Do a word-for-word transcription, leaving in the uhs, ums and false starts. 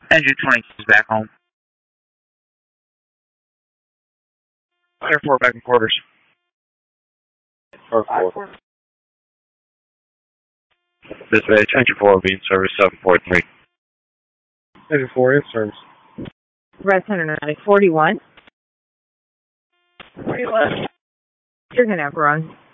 Engine twenty is back home. Air four back in quarters. Or four. Dispatch, Engine four being service seven four three. Engine four in service. Red Center nine forty-one. forty-one. You're going to have run.